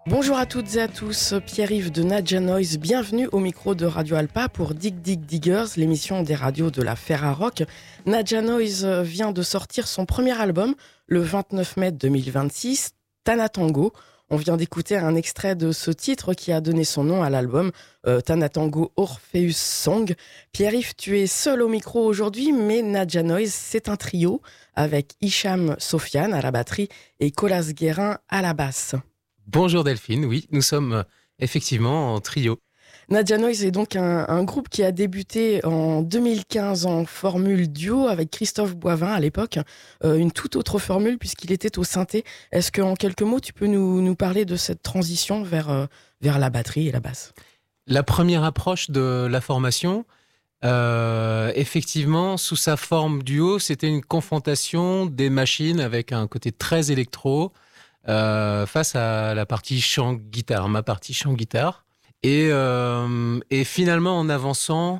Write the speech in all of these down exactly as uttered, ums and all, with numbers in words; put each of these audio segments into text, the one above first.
Bonjour à toutes et à tous, Pierre-Yves de Nadja Noise, bienvenue au micro de Radio Alpa pour Dig Dig Diggers, l'émission des radios de la Ferrarock. Nadja Noise vient de sortir son premier album le vingt-neuf mai deux mille vingt-six, Tana Tango. On vient d'écouter un extrait de ce titre qui a donné son nom à l'album, euh, Tana Tango Orpheus Song. Pierre-Yves, tu es seul au micro aujourd'hui, mais Nadja Noise, c'est un trio avec Hicham Sofiane à la batterie et Colas Guérin à la basse. Bonjour Delphine, oui, nous sommes effectivement en trio. Nadja Noise est donc un, un groupe qui a débuté en deux mille quinze en formule duo avec Christophe Boivin à l'époque, euh, une toute autre formule puisqu'il était au synthé. Est-ce qu'en quelques mots, tu peux nous, nous parler de cette transition vers, euh, vers la batterie et la basse ? La première approche de la formation, euh, effectivement, sous sa forme duo, c'était une confrontation des machines avec un côté très électro, Euh, face à la partie chant-guitare, ma partie chant-guitare. Et, euh, et finalement, en avançant,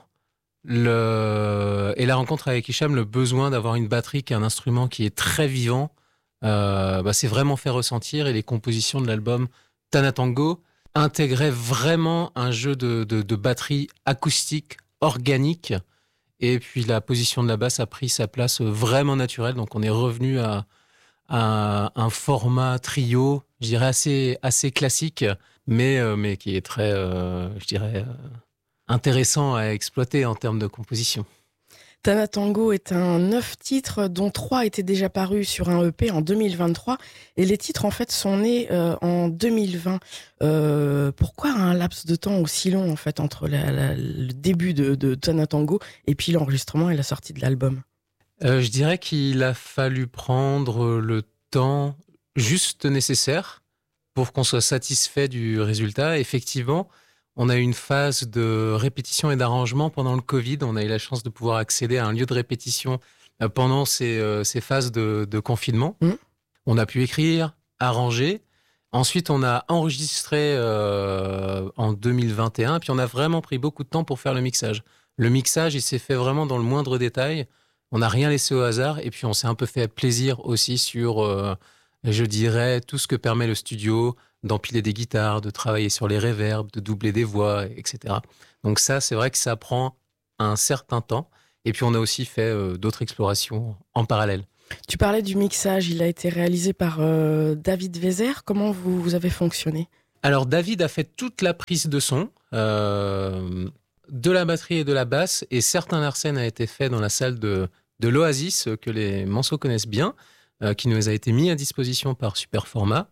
le, et la rencontre avec Hicham, le besoin d'avoir une batterie qui est un instrument qui est très vivant, euh, bah, c'est vraiment fait ressentir. Et les compositions de l'album Tana Tango intégraient vraiment un jeu de, de, de batterie acoustique, organique. Et puis la position de la basse a pris sa place vraiment naturelle. Donc on est revenu à Un, un format trio, je dirais assez, assez classique, mais, euh, mais qui est très, euh, je dirais, euh, intéressant à exploiter en termes de composition. Tana Tango est un neuf titres, dont trois étaient déjà parus sur un E P en deux mille vingt-trois, et les titres en fait sont nés euh, en deux mille vingt. Euh, pourquoi un laps de temps aussi long en fait entre la, la, le début de, de Tana Tango et puis l'enregistrement et la sortie de l'album ? Euh, je dirais qu'il a fallu prendre le temps juste nécessaire pour qu'on soit satisfait du résultat. Effectivement, on a eu une phase de répétition et d'arrangement pendant le Covid. On a eu la chance de pouvoir accéder à un lieu de répétition pendant ces, euh, ces phases de, de confinement. Mmh. On a pu écrire, arranger. Ensuite, on a enregistré euh, en deux mille vingt et un, puis on a vraiment pris beaucoup de temps pour faire le mixage. Le mixage, il s'est fait vraiment dans le moindre détail. On n'a rien laissé au hasard et puis on s'est un peu fait plaisir aussi sur, euh, je dirais, tout ce que permet le studio, d'empiler des guitares, de travailler sur les reverbs, de doubler des voix, et cetera. Donc ça, c'est vrai que ça prend un certain temps. Et puis on a aussi fait euh, d'autres explorations en parallèle. Tu parlais du mixage, il a été réalisé par euh, David Vézère. Comment vous, vous avez fonctionné ? Alors David a fait toute la prise de son, euh, de la batterie et de la basse, et certain Larsen a été fait dans la salle de, de l'Oasis, que les Manceaux connaissent bien, euh, qui nous a été mis à disposition par Superformat.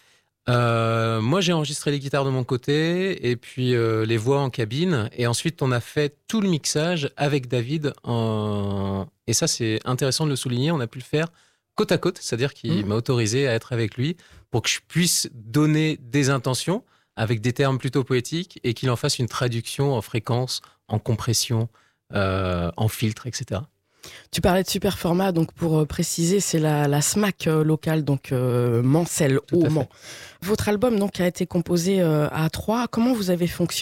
Euh, moi, j'ai enregistré les guitares de mon côté, et puis euh, les voix en cabine, et ensuite on a fait tout le mixage avec David, en... et ça c'est intéressant de le souligner, on a pu le faire côte à côte, c'est-à-dire qu'il mmh. m'a autorisé à être avec lui pour que je puisse donner des intentions, avec des termes plutôt poétiques, et qu'il en fasse une traduction en fréquence, en compression, euh, en filtre, et cetera. Tu parlais de Superformat, donc pour préciser, c'est la, la S M A C locale, donc euh, Mancel au Mans. Votre album donc a été composé euh, à trois. Comment vous avez fonctionné ?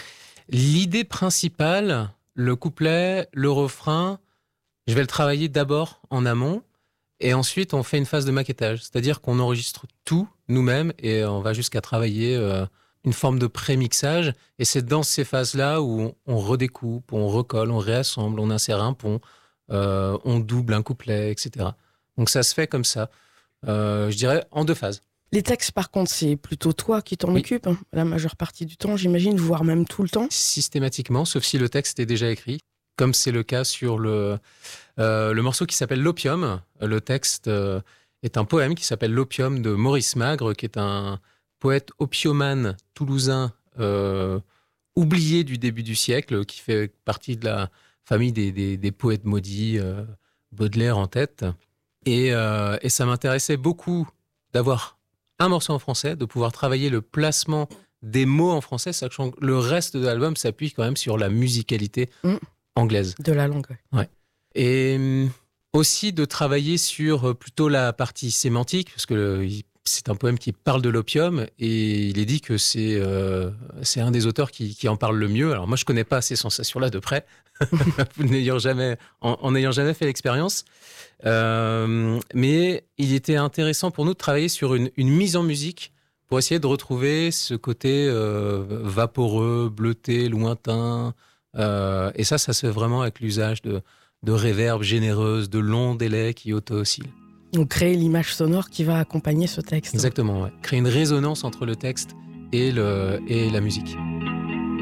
L'idée principale, le couplet, le refrain, je vais le travailler d'abord en amont, et ensuite on fait une phase de maquettage, c'est-à-dire qu'on enregistre tout nous-mêmes et on va jusqu'à travailler euh, une forme de pré-mixage, et c'est dans ces phases-là où on, on redécoupe, on recolle, on réassemble, on insère un pont, euh, on double un couplet, et cetera. Donc ça se fait comme ça, euh, je dirais en deux phases. Les textes, par contre, c'est plutôt toi qui t'en oui. occupes, hein, la majeure partie du temps, j'imagine, voire même tout le temps. Systématiquement, sauf si le texte est déjà écrit, comme c'est le cas sur le, euh, le morceau qui s'appelle L'Opium. Le texte euh, est un poème qui s'appelle L'Opium de Maurice Magre, qui est un poète opiomane toulousain euh, oublié du début du siècle, qui fait partie de la famille des, des, des poètes maudits, euh, Baudelaire en tête. Et, euh, et ça m'intéressait beaucoup d'avoir un morceau en français, de pouvoir travailler le placement des mots en français, sachant que le reste de l'album s'appuie quand même sur la musicalité mmh. anglaise. De la langue, ouais. ouais. Et euh, aussi de travailler sur plutôt la partie sémantique, parce que le, c'est un poème qui parle de l'opium, et il est dit que c'est, euh, c'est un des auteurs qui, qui en parle le mieux. Alors moi, je ne connais pas ces sensations-là de près, n'ayant jamais, en, en n'ayant jamais fait l'expérience. Euh, mais il était intéressant pour nous de travailler sur une, une mise en musique pour essayer de retrouver ce côté euh, vaporeux, bleuté, lointain. Euh, et ça, ça se fait vraiment avec l'usage de, de réverb généreuse, de longs délais qui auto-oscillent. Donc créer l'image sonore qui va accompagner ce texte. Exactement, ouais. Créer une résonance entre le texte et, le, et la musique.